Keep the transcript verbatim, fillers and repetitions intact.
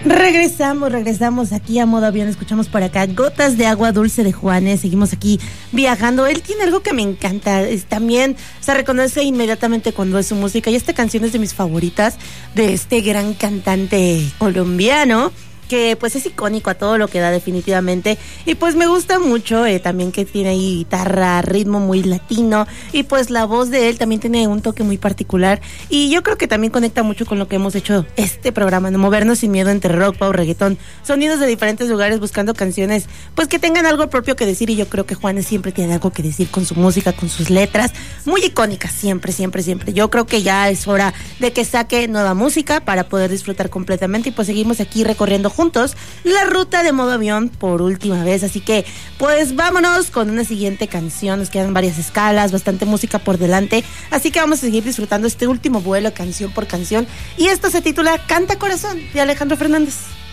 Regresamos, regresamos aquí a Modo Avión, escuchamos por acá Gotas de Agua Dulce de Juanes, seguimos aquí viajando. Él tiene algo que me encanta, es también se reconoce inmediatamente cuando es su música, y esta canción es de mis favoritas de este gran cantante colombiano, que pues es icónico a todo lo que da definitivamente, y pues me gusta mucho eh, también que tiene ahí guitarra, ritmo muy latino, y pues la voz de él también tiene un toque muy particular, y yo creo que también conecta mucho con lo que hemos hecho este programa, ¿no? Movernos sin miedo entre rock, pop, reggaetón, sonidos de diferentes lugares, buscando canciones pues que tengan algo propio que decir, y yo creo que Juanes siempre tiene algo que decir con su música, con sus letras, muy icónicas, siempre, siempre, siempre. Yo creo que ya es hora de que saque nueva música para poder disfrutar completamente, y pues seguimos aquí recorriendo juntos la ruta de Modo Avión por última vez, así que pues vámonos con una siguiente canción. Nos quedan varias escalas, bastante música por delante, así que vamos a seguir disfrutando este último vuelo canción por canción, y esto se titula Canta Corazón de Alejandro Fernández.